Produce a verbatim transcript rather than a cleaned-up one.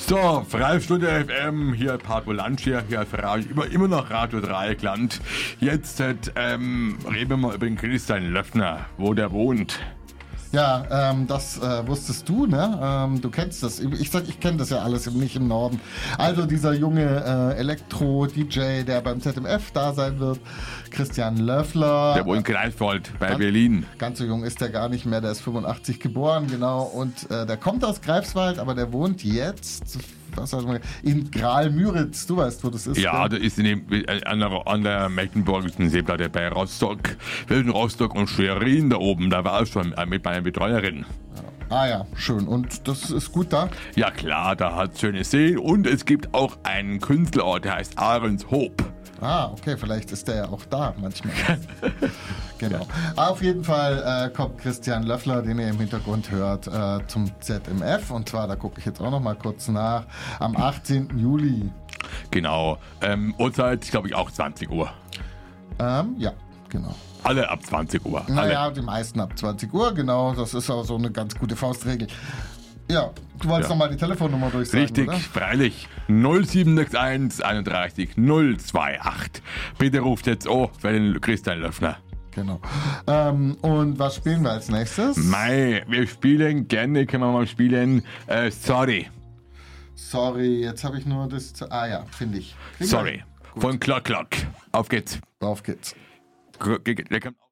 So, Freistunde F M, hier Parko Lunch, hier, hier auf Radio, immer, immer noch Radio Dreieckland. Jetzt ähm, reden wir mal über den Christian Löffner, wo der wohnt. Ja, ähm, das äh, wusstest du, ne? Ähm, du kennst das. Ich sag, ich kenne das ja alles nicht im Norden. Also dieser junge äh, Elektro-D J, der beim Z M F da sein wird, Christian Löffler. Der wohnt in Greifswald bei ganz, Berlin. Ganz so jung ist der gar nicht mehr, der ist fünfundachtzig geboren, genau. Und äh, der kommt aus Greifswald, aber der wohnt jetzt... Was heißt man, in Graal-Müritz, du weißt, wo das ist. Ja, gell? das ist in dem, an, der, an der Mecklenburgischen Seeplatte bei Rostock. Zwischen Rostock und Schwerin da oben, da war ich schon mit meiner Betreuerin. Ja. Ah ja, schön. Und das ist gut da? Ja klar, da hat es schöne Seen und es gibt auch einen Künstlerort, der heißt Ahrenshoop. Ah, okay, vielleicht ist der ja auch da manchmal. Genau. Auf jeden Fall äh, kommt Christian Löffler, den ihr im Hintergrund hört, äh, zum Z M F. Und zwar, da gucke ich jetzt auch noch mal kurz nach, am achtzehnten Juli. Genau. Ähm, Uhrzeit, glaube ich, auch zwanzig Uhr. Ähm, ja, genau. Alle ab zwanzig Uhr. Alle. Naja, die meisten ab zwanzig Uhr, genau. Das ist auch so eine ganz gute Faustregel. Ja, du wolltest Ja. nochmal die Telefonnummer durchsagen, Richtig, oder? freilich. null sieben sechs eins einunddreißig null zwei acht. Bitte ruft jetzt an für den Christian Löffner. Genau. Ähm, und was spielen wir als nächstes? Mei, wir spielen gerne, können wir mal spielen. Äh, sorry. Sorry, jetzt habe ich nur das... Ah ja, finde ich. Kriegen wir- Sorry. Gut. Von Clock Clock. Auf geht's. Auf geht's. Der kommt